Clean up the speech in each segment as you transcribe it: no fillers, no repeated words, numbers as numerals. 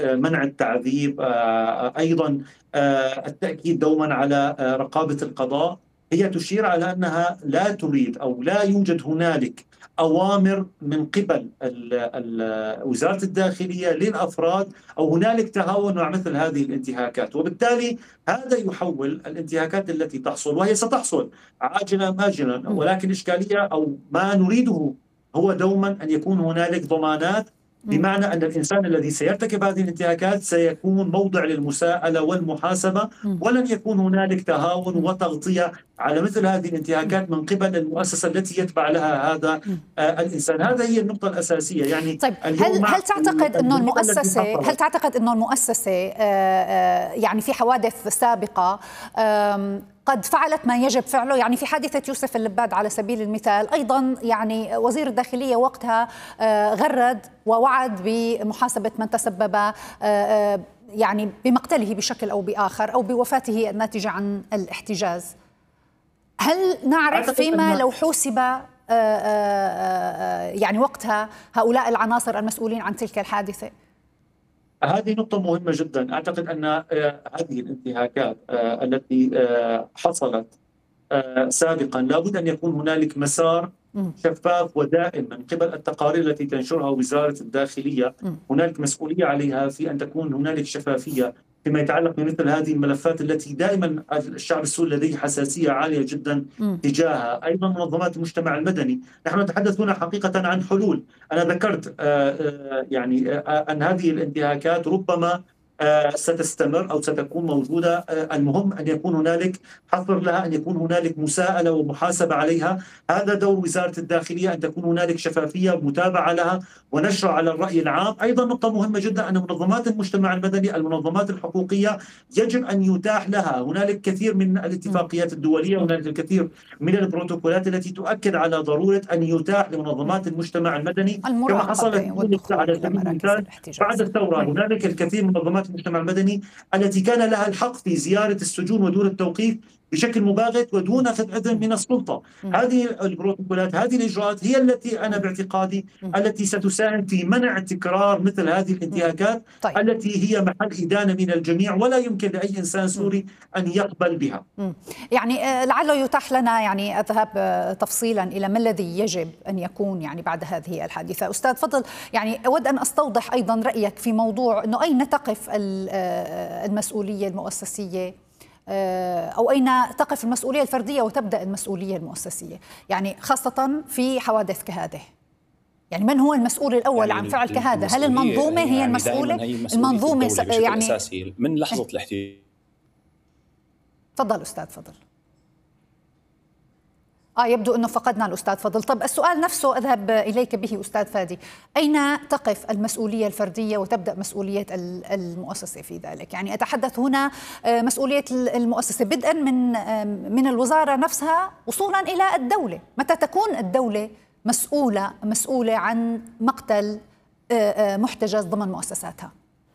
منع التعذيب، أيضا التأكيد دوما على رقابة القضاء، هي تشير على أنها لا تريد أو لا يوجد هنالك أوامر من قبل وزارة الداخلية للأفراد، أو هنالك تهاون مع مثل هذه الانتهاكات. وبالتالي هذا يحول الانتهاكات التي تحصل، وهي ستحصل عاجلا أم آجلا، ولكن إشكالية أو ما نريده هو دوما أن يكون هنالك ضمانات، بمعنى أن الإنسان الذي سيرتكب هذه الانتهاكات سيكون موضع للمساءلة والمحاسبة، ولن يكون هنالك تهاون وتغطية على مثل هذه الانتهاكات من قبل المؤسسة التي يتبع لها هذا الإنسان. هذا هي النقطة الأساسية. يعني طيب، هل تعتقد أنه المؤسسة يعني في حوادث سابقة قد فعلت ما يجب فعله؟ يعني في حادثة يوسف اللباد على سبيل المثال، أيضا يعني وزير الداخلية وقتها غرد ووعد بمحاسبة من تسبب يعني بمقتله بشكل أو بآخر أو بوفاته الناتجة عن الاحتجاز. هل نعرف فيما لو حوسب يعني وقتها هؤلاء العناصر المسؤولين عن تلك الحادثة؟ هذه نقطة مهمة جدا. أعتقد أن هذه الانتهاكات التي حصلت سابقا لابد أن يكون هنالك مسار شفاف ودائم من قبل التقارير التي تنشرها وزارة الداخلية. هنالك مسؤولية عليها في أن تكون هنالك شفافية فيما يتعلق بمثل هذه الملفات التي دائما الشعب السوري لديه حساسية عالية جدا تجاهها. أيضا منظمات المجتمع المدني، نحن نتحدث هنا حقيقة عن حلول. أنا ذكرت يعني أن هذه الانتهاكات ربما ستستمر أو ستكون موجودة. المهم أن يكون هنالك حظر لها، أن يكون هنالك مساءلة ومحاسبة عليها. هذا دور وزارة الداخلية، أن تكون هنالك شفافية متابعة لها ونشر على الرأي العام. أيضا نقطة مهمة جدا أن منظمات المجتمع المدني، المنظمات الحقوقية، يجب أن يتاح لها. هنالك كثير من الاتفاقيات الدولية، هنالك الكثير من البروتوكولات التي تؤكد على ضرورة أن يتاح لمنظمات المجتمع المدني، كما حصل على سبيل المثال بعد الثورة. هنالك الكثير من منظمات المجتمع المدني التي كان لها الحق في زيارة السجون ودور التوقيف بشكل مباغت ودون أخذ إذن من السلطة. هذه البروتوكولات، هذه الإجراءات هي التي أنا باعتقادي التي ستساهم في منع تكرار مثل هذه الانتهاكات التي هي محل إدانة من الجميع، ولا يمكن لأي إنسان سوري أن يقبل بها. يعني لعله يتاح لنا يعني الذهاب تفصيلا إلى ما الذي يجب أن يكون يعني بعد هذه الحادثة. أستاذ فضل، يعني أود أن أستوضح أيضا رأيك في موضوع أنه أين تقف المسؤولية المؤسسية أو أين تقف المسؤولية الفردية وتبدأ المسؤولية المؤسسية، يعني خاصة في حوادث كهذه. يعني من هو المسؤول الأول يعني عن فعل كهذا؟ هل المنظومة هي المسؤولة؟ المنظومة يعني من لحظة الاحتجاج. تفضل أستاذ فضل. يبدو أنه فقدنا الأستاذ فضل. طب السؤال نفسه أذهب إليك به أستاذ فادي، أين تقف المسؤولية الفردية وتبدأ مسؤولية المؤسسة في ذلك؟ يعني أتحدث هنا مسؤولية المؤسسة بدءا من الوزارة نفسها وصولا إلى الدولة. متى تكون الدولة مسؤولة عن مقتل محتجز ضمن مؤسساتها؟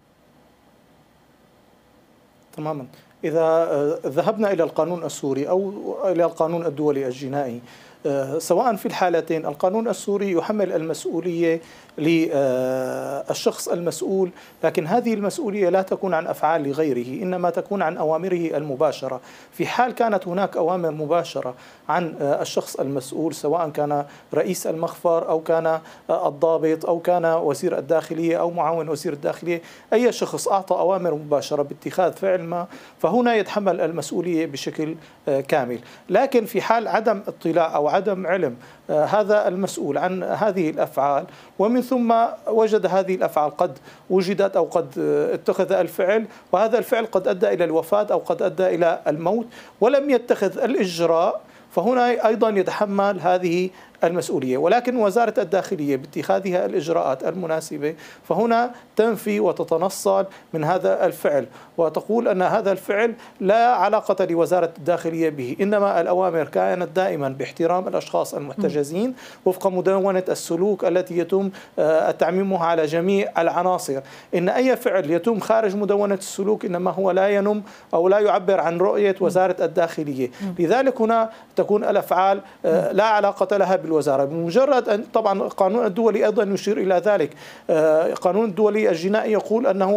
تماما. إذا ذهبنا إلى القانون السوري أو إلى القانون الدولي الجنائي، سواء في الحالتين القانون السوري يحمل المسؤولية للشخص المسؤول، لكن هذه المسؤولية لا تكون عن أفعال لغيره، إنما تكون عن أوامره المباشرة. في حال كانت هناك أوامر مباشرة عن الشخص المسؤول، سواء كان رئيس المخفر أو كان الضابط أو كان وزير الداخلية أو معاون وزير الداخلية، أي شخص أعطى أوامر مباشرة باتخاذ فعل ما، فهنا يتحمل المسؤولية بشكل كامل. لكن في حال عدم اطلاع أو عدم علم هذا المسؤول عن هذه الأفعال، ومن ثم وجد هذه الأفعال قد وجدت أو قد اتخذ الفعل، وهذا الفعل قد أدى إلى الوفاة أو قد أدى إلى الموت ولم يتخذ الإجراء، فهنا أيضا يتحمل هذه المسؤولية. ولكن وزارة الداخلية باتخاذها الإجراءات المناسبة فهنا تنفي وتتنصل من هذا الفعل وتقول أن هذا الفعل لا علاقة لوزارة الداخلية به، إنما الأوامر كانت دائما باحترام الأشخاص المحتجزين وفق مدونة السلوك التي يتم تعميمها على جميع العناصر. إن أي فعل يتم خارج مدونة السلوك إنما هو لا ينم أو لا يعبر عن رؤية وزارة الداخلية. لذلك هنا تكون الأفعال لا علاقة لها بالوزارة، بمجرد أن طبعا القانون الدولي أيضا يشير إلى ذلك. القانون الدولي الجنائي يقول أنه